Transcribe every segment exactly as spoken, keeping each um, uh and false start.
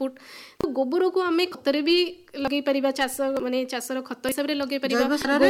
Output. तो गोबर को आम खतरे भी लगे पारिबा, चाष माने चाषर खत हिसाब से लगे पारिबा।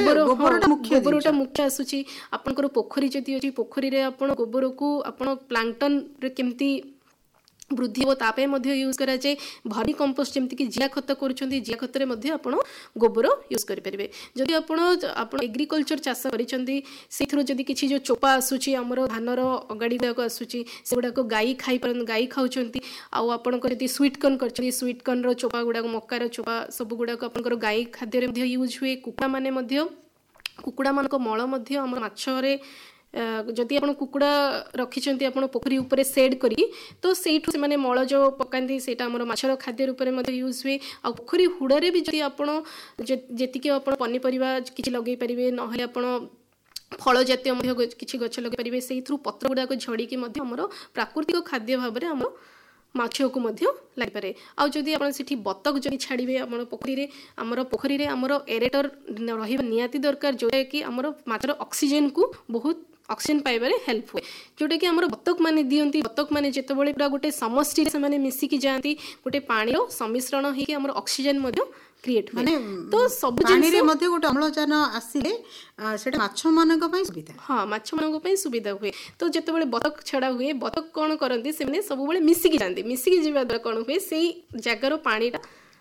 गोबरटा मुख्य आसुची आपनकर पोखरी जदि अछि पोखरी रे आपण गोबर को आपण प्लांटन रे केमती वृद्धि हो तापे मध्य यूज करा जाए। भरी कंपोस्ट जमती कि जिया खत करूछंती जिया खत रे मध्य आपण गोबर यूज करि परिबे। जदि आपण आपण एग्रीकल्चर चाष करिसंती सेथरो जदि किछि जो चोपा आसुची हमरो धानर अगाड़ी को आसुची सेगुडा को गाई खाई पर गाई खाउछंती। आ आपण को जदि स्वीट कॉर्न करछंती स्वीट कॉर्न रो चोपा गुडा मक्का रो चोपा सब गुडा को आपण गाई खाद्य रे मध्य यूज हुए। कुकुड़ा माने मध्य कुकुड़ा मान को मळ मध्य हम माछ रे जदि आप कुकुड़ा रखिंट आप पोखरी उपर सेड करी तो से माने मल जो पकाती से माछर खाद्य रूप में यूज हुए। आ पोखरी हुड़े भी जब आप जी आप पनीपरिया किसी लगे पारे ना आप फल जातीय किसी गछ लगे पारे से पत्र गुड़ाक झड़िकी आमर प्राकृतिक खाद्य भाव में आम माछ को लगे। आउ जदि आप बतक जदि छाड़े आम पोखरी आमर पोखरी रे आमर एरेटर रहा निहाती दरकार जोटा कि आमर माछर ऑक्सीजन को बहुत ऑक्सीजन पाइबारे हेल्प हुए। जोटा कि आमर बतक माने दियंती बतक माने जेतेबेले पूरा गोटे समष्टि से माने मिसिकी जाती गोटे पानी रो सम्मिश्रण होई आमर ऑक्सीजन मध्ये क्रिएट हुए। तो सब पानी रे मध्ये गोटे अम्लजान आसीले सेटा माछ मानक पई सुविधा। हां माछ मानक पई सुविधा हुए। तो जेतेबेले बतक छड़ा हुए बतक कोन करंती से माने सब बेले मिसिकी जांती मिसिकी जीवा द्वारा कोन हुए सेही जागार पानीटा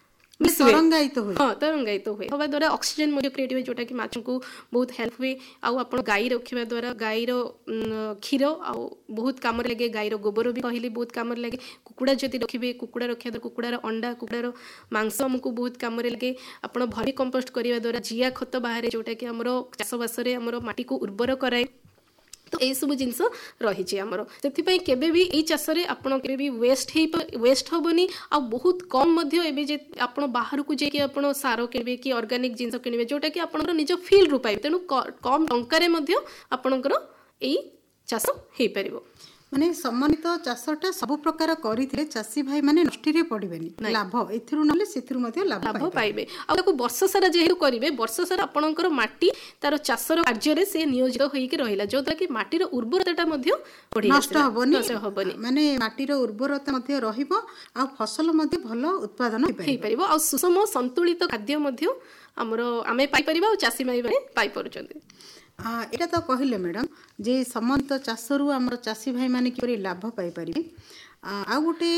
तरंगायित हुए। हाँ तरंगायित हुए हवा द्वारा ऑक्सीजन मध्य क्रिएट हुए जोटा कि माछ को बहुत हेल्प हुए। आउ आपण गाई रखिबा द्वारा गाईर क्षीर आउ बहुत काम लगे गाईर गोबर भी कहले बहुत काम लगे। कुकुड़ा जदि रखिबे कुकुड़ा रखिया कुकुड़ार अंडा कुकुड़ार मांस हमको बहुत काम लगे। आपण भरी कंपोस्ट करिया द्वारा जिया खत बाहर जोटा कि हमरो चाष बास रे हमरो माटी को उर्वर कराए। तो यही सब जिनस रही आमर से केबे भी यही चाष आपड़ के भी वेस्ट वेस्ट हेनी आ बहुत कम आप बाहर को जाकि आप सार किणवे कि ऑर्गेनिक जिनस किणवे जोटा कि आप निज फील्ड रू पाइबे। तेणु कम टंकार आपणकर यही चाष हो पार माने सम्मानित चाषटा सब प्रकार करथिले चासी भाई माने नष्टि रे पड़िबेनी लाभ एथिरु नले सेथिरु मध्ये लाभ पाइबे। आ ताको वर्ष सारा जेहेतु करिवे वर्ष सारा आपणकर माटी तार चाषर कार्य रे से नियोजित होई के रहिला जोता कि माटीर उर्वरताटा मध्ये बढ़ि नष्ट होबनी होबनी माने माटीर उर्वरता मध्ये रहिबो आ फसल मध्ये भलो उत्पादन होई परिबो आ सुषम संतुलित खाद्य मध्ये हमरो आमे पाई परिबा आ चासी भाई माने पाई परचंती। एटा तो कहले मैडम जे सम्मानित चाषरू आमर चासी भाई माने किपरि लाभ पाई परिबे। आ गोटे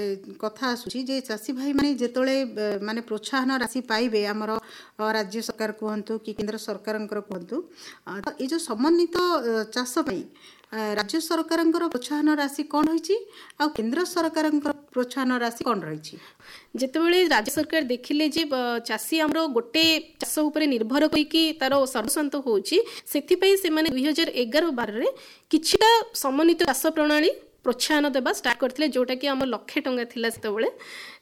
कथा आसुची जे चासी भाई माने जेतोले माने प्रोत्साहन राशि पाइबे आमर राज्य सरकार कहंतु कि केंद्र सरकारंकर कहंतु तो ए जो सम्मानित चाष पई राज्य सरकारंकर प्रोत्साहन राशि कौन होईची आ केंद्र सरकारंकर प्रोत्साहन राशि कौन रहिची। जेतेबेले राज्य सरकार देखिले जे चासी हमरो गोटे चाष उपरे निर्भर करिकी तार सर्वसंत होउची सेथि पई से माने दो हज़ार ग्यारह बारह रे किछिटा सम्मानित चाष प्रणाली प्रोत्साहन देबा स्टार्ट करथिले जोटा कि हमर लक्षे टंका थिला सेतेबेले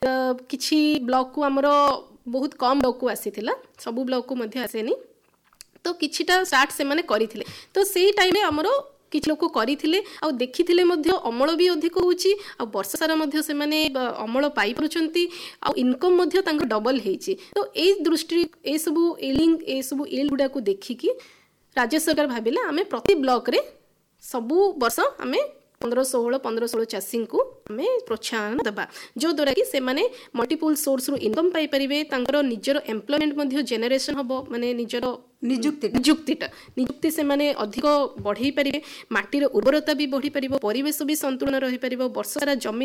किछि ब्लॉक को हमरो बहुत कम ब्लॉक को आसीथिला सब ब्लॉक को मध्ये आसेनी तो किछिटा स्टार्ट से माने करिथिले। तो सेही टाइम रे हमरो किछ लोक करिथिले आ देखिथिले मध्ये अमल भी अधिक होउची आ वर्ष सारा मध्ये से माने अमल पाई परचंती आ इनकम मध्ये तांको डबल हेची। तो ए दृष्टि ए सब एलिंग ए सब एल गुडा को देखिकी राज्य सरकार भाबिले आमे प्रति ब्लॉक रे सबु वर्ष आमे पंद्रह सोलह पंद्रह सोलह चाषी को आम प्रोत्साहन देवा जो द्वारा कि से माने मल्टीपल सोर्स रु इनकम पाई परिबे तांकर निजर एम्प्लॉयमेंट मध्ये जनरेशन हबो माने निजर नियुक्ति नियुक्तिटा नियुक्ति से माने अधिक बढ़ई परिबे माटीर उर्वरता भी बढ़ी परिबो परिवेश भी संतुलन रही परिबो वर्ष सारा जमी